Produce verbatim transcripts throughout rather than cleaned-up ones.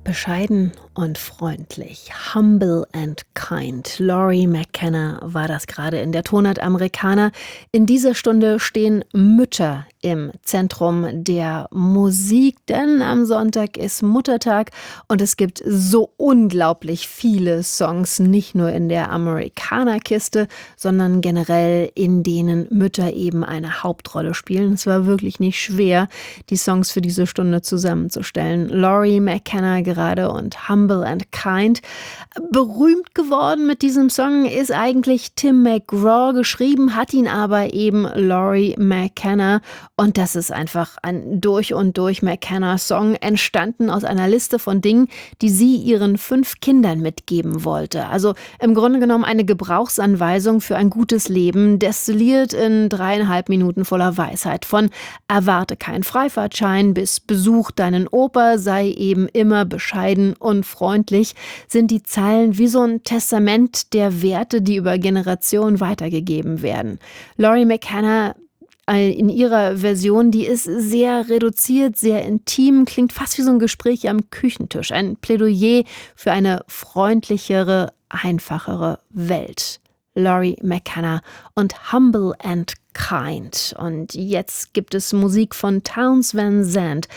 Bescheiden und freundlich, humble and kind. Laurie McKenna war das gerade in der Tonart Americana. In dieser Stunde stehen Mütter im Zentrum der Musik, denn am Sonntag ist Muttertag und es gibt so unglaublich viele Songs, nicht nur in der Americana-Kiste, sondern generell, in denen Mütter eben eine Hauptrolle spielen. Es war wirklich nicht schwer, die Songs für diese Stunde zusammenzustellen. Laurie McKenna gerade und Humble and Kind. Berühmt geworden mit diesem Song ist eigentlich Tim McGraw, geschrieben hat ihn aber eben Laurie McKenna. Und das ist einfach ein durch und durch McKenna-Song, entstanden aus einer Liste von Dingen, die sie ihren fünf Kindern mitgeben wollte. Also im Grunde genommen eine Gebrauchsanweisung für ein gutes Leben, destilliert in dreieinhalb Minuten voller Weisheit. Von erwarte keinen Freifahrtschein bis besuch deinen Opa, sei eben immer bescheiden und freundlich, sind die Zeilen wie so ein Testament der Werte, die über Generationen weitergegeben werden. Laurie McKenna in ihrer Version, die ist sehr reduziert, sehr intim, klingt fast wie so ein Gespräch am Küchentisch. Ein Plädoyer für eine freundlichere, einfachere Welt. Laurie McKenna und Humble and Kind. Und jetzt gibt es Musik von Townes Van Zandt,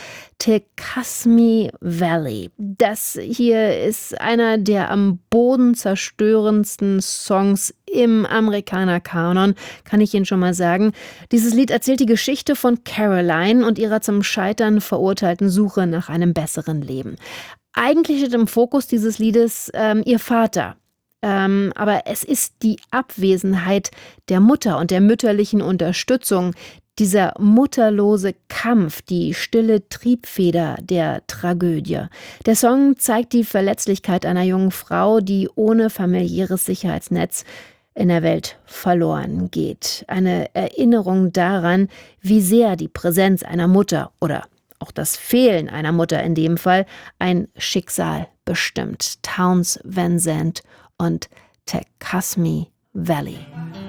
Tekasmi Valley. Das hier ist einer der am Boden zerstörendsten Songs im Amerikaner-Kanon, kann ich Ihnen schon mal sagen. Dieses Lied erzählt die Geschichte von Caroline und ihrer zum Scheitern verurteilten Suche nach einem besseren Leben. Eigentlich steht im Fokus dieses Liedes ähm, ihr Vater. Ähm, aber es ist die Abwesenheit der Mutter und der mütterlichen Unterstützung, dieser mutterlose Kampf, die stille Triebfeder der Tragödie. Der Song zeigt die Verletzlichkeit einer jungen Frau, die ohne familiäres Sicherheitsnetz in der Welt verloren geht. Eine Erinnerung daran, wie sehr die Präsenz einer Mutter oder auch das Fehlen einer Mutter in dem Fall ein Schicksal bestimmt. Townes Van Zandt und Tekasmi Valley.